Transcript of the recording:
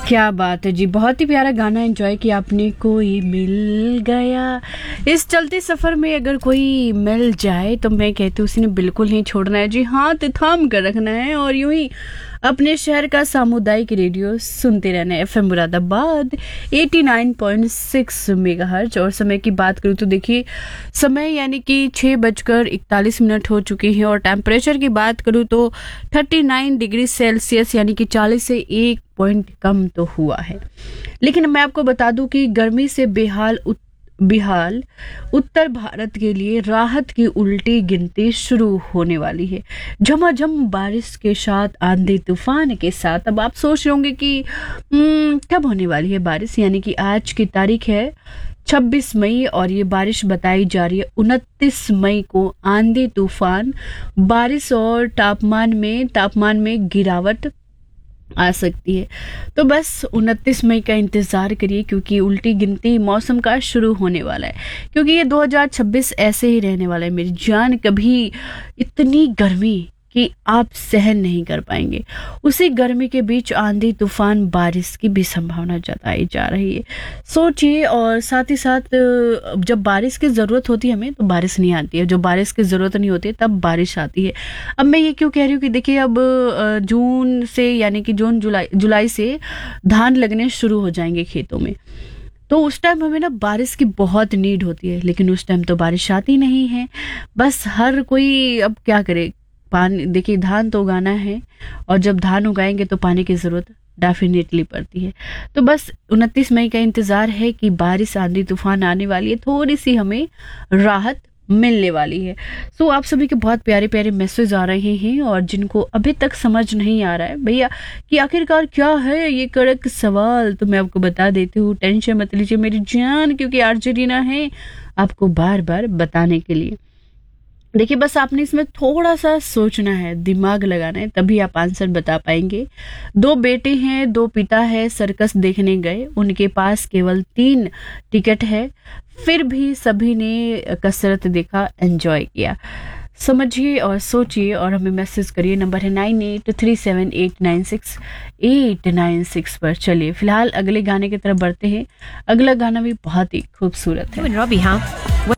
क्या बात है जी, बहुत ही प्यारा गाना एंजॉय किया आपने। कोई मिल गया, इस चलते सफर में अगर कोई मिल जाए तो मैं कहती हूँ उसने बिल्कुल नहीं छोड़ना है जी, हाथ थाम कर रखना है और यूं ही अपने शहर का सामुदायिक रेडियो सुनते रहना है। FM Moradabad 89.6 megahertz. और समय की बात करूँ तो देखिए समय यानी कि 6:41 हो चुकी है और टेम्परेचर की बात करूँ तो 39 डिग्री सेल्सियस यानी कि 40 से 1 पॉइंट कम तो हुआ है। लेकिन मैं आपको बता दूं कि गर्मी से बेहाल उत्तर भारत के लिए राहत की उल्टी गिनती शुरू होने वाली है। झमाझम बारिश के साथ, आंधी तूफान के साथ। अब आप सोच रहे होंगे कि कब होने वाली है बारिश, यानी कि आज की तारीख है 26 मई और ये बारिश बताई जा रही है 29 मई को। आंधी तूफान, बारिश और तापमान में गिरावट आ सकती है। तो बस 29 मई का इंतजार करिए क्योंकि उल्टी गिनती मौसम का शुरू होने वाला है। क्योंकि ये 2026 ऐसे ही रहने वाला है मेरी जान। कभी इतनी गर्मी कि आप सहन नहीं कर पाएंगे, उसी गर्मी के बीच आंधी तूफान बारिश की भी संभावना जताई जा रही है। सोचिए, और साथ ही साथ जब बारिश की ज़रूरत होती है हमें तो बारिश नहीं आती है, जो बारिश की ज़रूरत नहीं होती है तब बारिश आती है। अब मैं ये क्यों कह रही हूँ कि देखिए अब जून से यानी कि जून जुलाई से धान लगने शुरू हो जाएंगे खेतों में, तो उस टाइम हमें ना बारिश की बहुत नीड होती है। लेकिन उस टाइम तो बारिश आती नहीं है। बस हर कोई अब क्या करे, पानी, देखिए धान तो उगाना है और जब धान उगाएंगे तो पानी की ज़रूरत डेफिनेटली पड़ती है। तो बस 29 मई का इंतज़ार है कि बारिश, आंधी तूफान आने वाली है, थोड़ी सी हमें राहत मिलने वाली है। सो आप सभी के बहुत प्यारे प्यारे मैसेज आ रहे हैं और जिनको अभी तक समझ नहीं आ रहा है भैया कि आखिरकार क्या है ये कड़क सवाल, तो मैं आपको बता देती हूँ। टेंशन मत लीजिए मेरी जान, क्योंकि आरजे रीना है आपको बार बार बताने के लिए। देखिए बस आपने इसमें थोड़ा सा सोचना है, दिमाग लगाना है, तभी आप आंसर बता पाएंगे। 2 बेटे हैं, 2 पिता है, सर्कस देखने गए, उनके पास केवल 3 टिकट है, फिर भी सभी ने कसरत देखा, एंजॉय किया। समझिए और सोचिए और हमें मैसेज करिए। नंबर है 9837896896 पर। चलिए फिलहाल अगले गाने की तरफ बढ़ते हैं। अगला गाना भी बहुत ही खूबसूरत है।